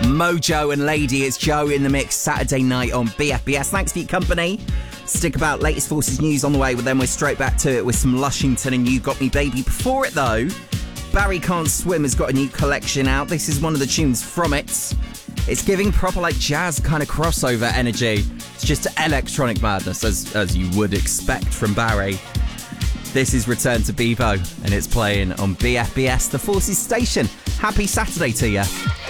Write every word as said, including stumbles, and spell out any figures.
Mojo and Lady. It's Joe in the mix Saturday night on B F B S. Thanks for your company. Stick about, latest Forces news on the way, but then we're straight back to it with some Lushington and You Got Me Baby. Before it though, Barry Can't Swim has got a new collection out. This is one of the tunes from it. It's giving proper like jazz kind of crossover energy. It's just electronic madness as, as you would expect from Barry. This is Return to Bebo and it's playing on B F B S, the Forces station. Happy Saturday to you.